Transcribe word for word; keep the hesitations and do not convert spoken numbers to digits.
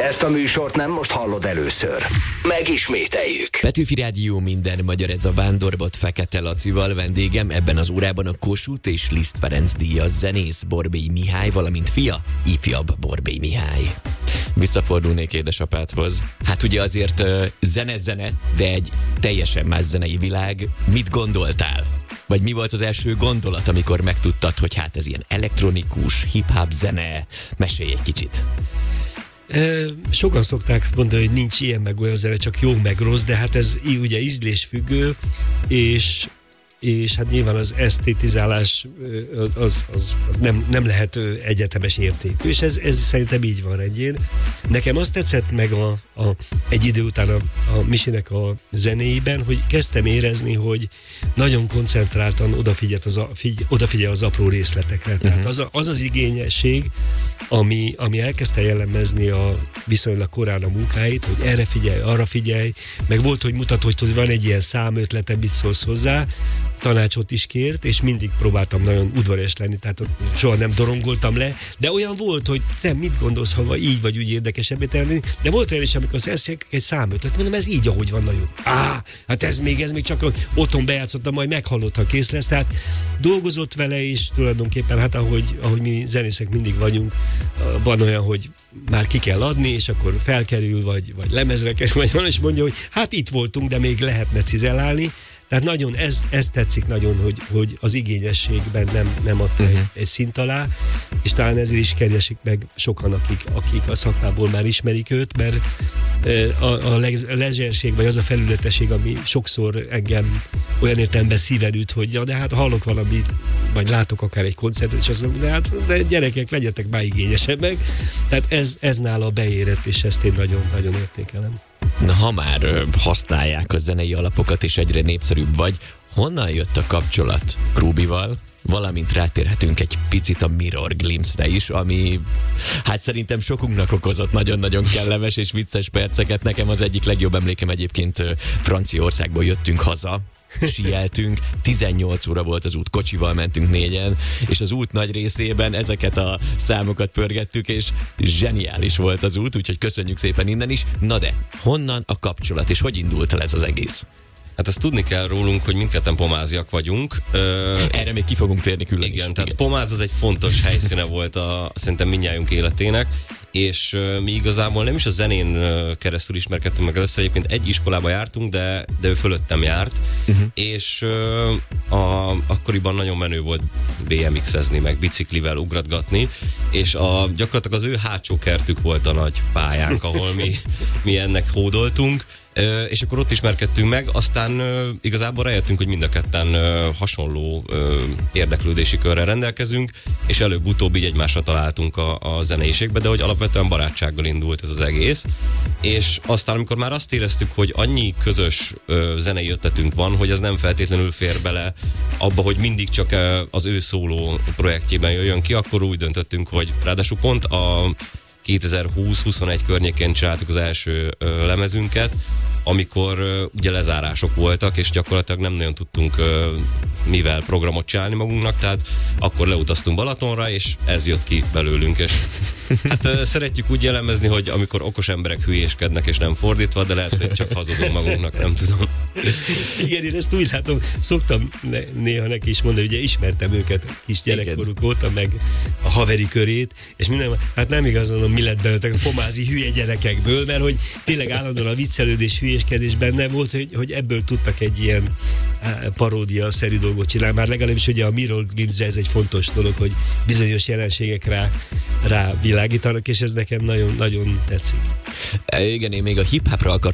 Ezt a műsort nem most hallod először. Megismételjük. Petőfi Rádió, minden magyar, ez a Vándorbot Fekete Lacival. Vendégem ebben az órában a Kossuth és Liszt Ferenc díjas zenész Borbély Mihály, valamint fia, ifjabb Borbély Mihály. Visszafordulnék édesapádhoz. Hát ugye azért uh, zene-zene, de egy teljesen más zenei világ. Mit gondoltál? Vagy mi volt az első gondolat, amikor megtudtad, hogy hát ez ilyen elektronikus, hip-hop zene? Mesélj egy kicsit. E, sokan szokták mondani, hogy nincs ilyen meg olyan zene, csak jó meg rossz, de hát ez ugye ízlésfüggő, és és hát nyilván az esztétizálás az, az, az nem, nem lehet egyetemes értékű, és ez, ez szerintem így van rendjén. Nekem azt tetszett meg a, a, egy idő után a, a Misinek a zenéiben, hogy kezdtem érezni, hogy nagyon koncentráltan odafigyel az, a, figy, odafigyel az apró részletekre. Tehát uh-huh. az, a, az az igényesség, ami, ami elkezdte jellemezni a viszonylag korán a munkáit, hogy erre figyelj, arra figyelj, meg volt, hogy mutatod, hogy van egy ilyen számötlete, mit szólsz hozzá, tanácsot is kért, és mindig próbáltam nagyon udvarias lenni, tehát soha nem dorongoltam le, de olyan volt, hogy nem, mit gondolsz, ha így vagy úgy érdekesebbé tenni, de volt olyan is, amikor ez csak egy számötlet, mondom, ez így, ahogy van, nagyon. Á, hát ez még, ez még csak otthon bejátszottam, majd meghallott, ha kész lesz, tehát dolgozott vele, és tulajdonképpen, hát ahogy, ahogy mi zenészek mindig vagyunk, van olyan, hogy már ki kell adni, és akkor felkerül, vagy, vagy lemezre kerül, vagy van, és mondja, hogy hát itt voltunk, de még lehetne cizellálni. Tehát nagyon, ez, ez tetszik nagyon, hogy, hogy az igényességben nem, nem adta uh-huh. egy, egy szint alá, és talán ezért is keresik meg sokan, akik, akik a szakmából már ismerik őt, mert a, a lezserség, vagy az a felületesség, ami sokszor engem olyan értelemben szíven üt, hogy ja, de hát hallok valamit, vagy látok akár egy koncertet, és azt mondom, de hát de gyerekek, legyetek már igényesebbek. Tehát ez, ez nála beérett, és ezt én nagyon-nagyon értékelem. Na, ha már ö, használják a zenei alapokat, és egyre népszerűbb vagy, honnan jött a kapcsolat Krúbival? Valamint rátérhetünk egy picit a Mirror Glimpse-re is, ami hát szerintem sokunknak okozott nagyon-nagyon kellemes és vicces perceket. Nekem az egyik legjobb emlékem egyébként Franciaországból jöttünk haza, sieltünk, tizennyolc óra volt az út, kocsival mentünk négyen, és az út nagy részében ezeket a számokat pörgettük, és zseniális volt az út, úgyhogy köszönjük szépen innen is. Na de, honnan a kapcsolat, és hogy indult el ez az egész? Hát ezt tudni kell rólunk, hogy mindketten pomáziak vagyunk. Erre még ki fogunk térni külön igen, is. Tehát igen. Pomáz az egy fontos helyszíne volt a, szerintem mindnyájunk életének, és mi igazából nem is a zenén keresztül ismerkedtünk meg először, egyébként egy iskolába jártunk, de, de ő fölöttem járt, uh-huh. és a, akkoriban nagyon menő volt bé em iksz-ezni, meg biciklivel ugratgatni, és a, gyakorlatilag az ő hátsó kertük volt a nagy pályánk, ahol mi, mi ennek hódoltunk, Uh, és akkor ott ismerkedtünk meg, aztán uh, igazából rájöttünk, hogy mind a ketten uh, hasonló uh, érdeklődési körrel rendelkezünk, és előbb-utóbb így egymásra találtunk a, a zeneiségbe, de hogy alapvetően barátsággal indult ez az egész. És aztán, amikor már azt éreztük, hogy annyi közös uh, zenei ötletünk van, hogy ez nem feltétlenül fér bele abba, hogy mindig csak uh, az ő szóló projektjében jöjjön ki, akkor úgy döntöttünk, hogy ráadásul pont a kétezer-húsz-huszonegy környékén csináltuk az első ö, lemezünket, amikor ö, ugye lezárások voltak, és gyakorlatilag nem nagyon tudtunk ö, mivel programot csinálni magunknak, tehát akkor leutaztunk Balatonra, és ez jött ki belőlünk, és hát ö, szeretjük úgy jellemezni, hogy amikor okos emberek hülyéskednek, és nem fordítva, de lehet, hogy csak hazudunk magunknak, nem tudom. Igen, én ezt úgy látom, szoktam ne, néha neki is mondani, ugye ismertem őket kis gyerekkoruk óta, meg a haveri körét, és minden, hát nem igaz mondom, mi lett belőletek a pomázi hülye gyerekekből, mert hogy tényleg állandóan a viccelődés, hülyéskedés benne volt, hogy, hogy ebből tudtak egy ilyen paródia-szerű dolgot csinálni. Már legalábbis ugye a Mirror Glimpse ez egy fontos dolog, hogy bizonyos jelenségek rá, rá világítanak, és ez nekem nagyon, nagyon tetszik. Igen, én még a hip-hopra akartam